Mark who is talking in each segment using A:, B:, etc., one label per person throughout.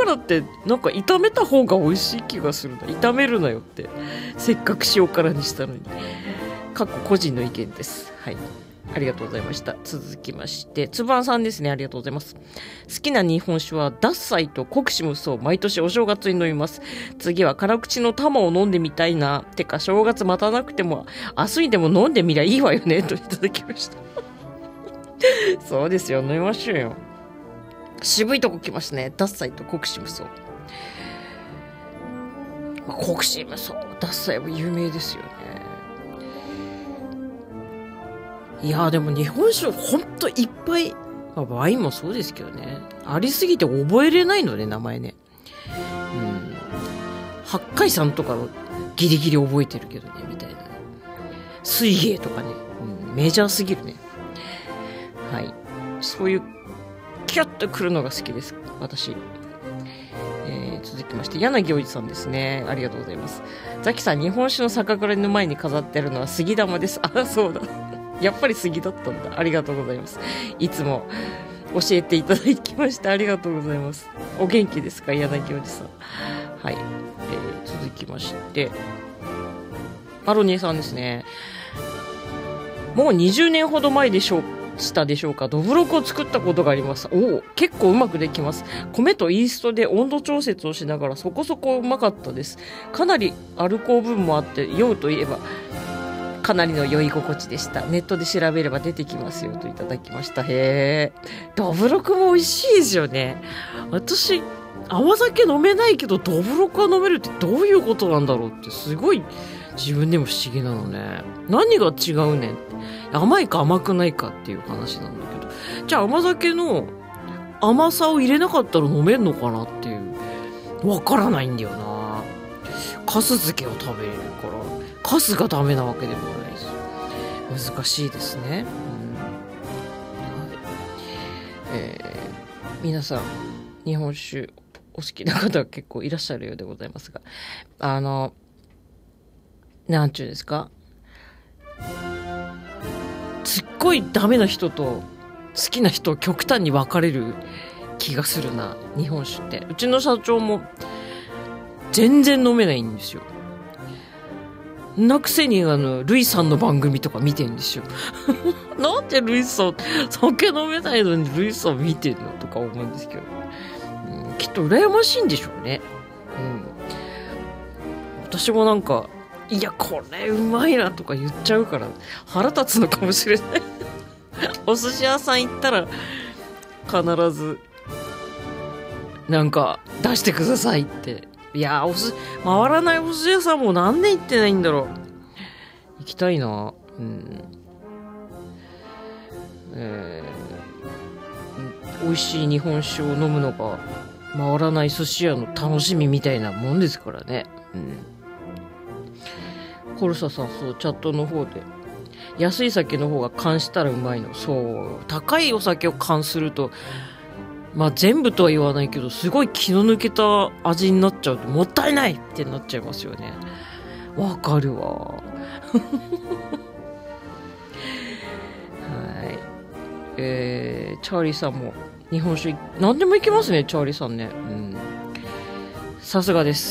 A: からってなんか炒めた方が美味しい気がするな。炒めるなよって、せっかく塩辛にしたのに。個人の意見です。はい、ありがとうございました。続きましてつばんさんですね。ありがとうございます。好きな日本酒はダッサイと国士無双、毎年お正月に飲みます。次は辛口の玉を飲んでみたいな。てか正月待たなくても明日にでも飲んでみりゃいいわよねといただきましたそうですよ、飲みましょうよ。渋いとこ来ますね。ダッサイと国士無双。国士無双、ダッサイは有名ですよね。いやでも日本酒ほんといっぱい、ワインもそうですけどね、ありすぎて覚えれないのね、名前ね。八海山とかギリギリ覚えてるけどね、みたいなね。水芸とかね、メジャーすぎるね。はい、そういうキュッとくるのが好きです、私。続きまして柳おじさんですね。ありがとうございます。ザキさん、日本酒の酒蔵の前に飾ってあるのは杉玉です。あ、そうだやっぱり杉だったんだ。ありがとうございます。いつも教えていただきましてありがとうございます。お元気ですか、柳おじさん。はい、続きましてマロニーさんですね。もう20年ほど前でしょうしたでしょうか、どぶろくを作ったことがあります。結構うまくできます。米とイーストで温度調節をしながらそこそこうまかったです。かなりアルコール分もあって酔うといえばかなりの酔い心地でした。ネットで調べれば出てきますよといただきました。へー、どぶろくも美味しいですよね。私甘酒飲めないけどどぶろくが飲めるってどういうことなんだろうってすごい自分でも不思議なのね。何が違うねんって、甘いか甘くないかっていう話なんだけど、じゃあ甘酒の甘さを入れなかったら飲めんのかなっていう、わからないんだよな。かす漬けを食べれるからかすがダメなわけでもないです。難しいですね。皆さん日本酒お好きな方は結構いらっしゃるようでございますが、なんちゅうんですか、すっごいダメな人と好きな人極端に分かれる気がするな、日本酒って。うちの社長も全然飲めないんですよ。なくせにルイさんの番組とか見てんですよなんでルイさん酒飲めないのにルイさん見てんのとか思うんですけど、きっと羨ましいんでしょうね。私もなんかいやこれうまいなとか言っちゃうから腹立つのかもしれないお寿司屋さん行ったら必ずなんか出してくださいって。いや回らないお寿司屋さんも何年行ってないんだろう。行きたいな。美味しい日本酒を飲むのが回らない寿司屋の楽しみみたいなもんですからね。コルサさん、そうチャットの方で安い酒の方が缶したらうまいの。そう高いお酒を缶すると全部とは言わないけどすごい気の抜けた味になっちゃうともったいないってなっちゃいますよね。わかるわはい、チャーリーさんも日本酒何でもいけますね、チャーリーさんね。さすがです。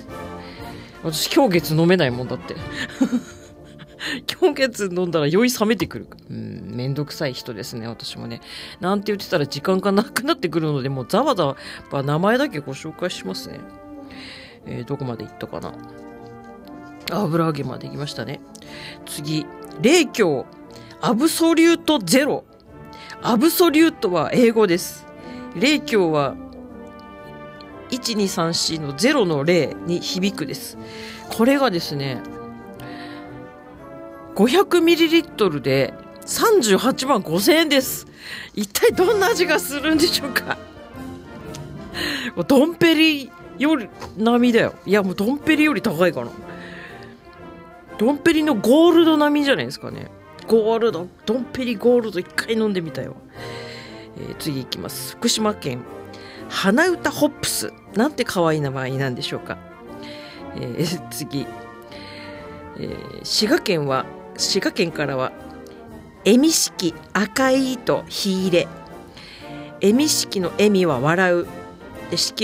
A: 私今日月飲めないもんだって今日月飲んだら酔い冷めてくる。めんどくさい人ですね、私もね。なんて言ってたら時間がなくなってくるので、もうざわざわ名前だけご紹介しますね。どこまでいったかな。油揚げまで行きましたね。次、冷郷アブソリュートゼロ。アブソリュートは英語です。冷郷は1234の0の0に響くです。これがですね500ml で38万5千円です。一体どんな味がするんでしょうか。ドンペリより並みだよ。いやもうドンペリより高いかな。ドンペリのゴールド並みじゃないですかね。ゴールド、ドンペリゴールド一回飲んでみたよ。次いきます。福島県花歌ホップス、なんて可愛い名前なんでしょうか。次、滋賀県からはえみ式赤い糸火入れ。えみ式のえみは笑うで、式